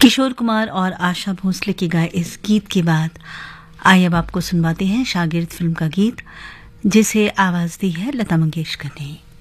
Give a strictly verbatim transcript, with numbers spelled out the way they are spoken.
किशोर कुमार और आशा भोसले के गाए इस गीत के बाद आइए अब आपको सुनवाते हैं शागिर्द फिल्म का गीत, जिसे आवाज दी है लता मंगेशकर ने।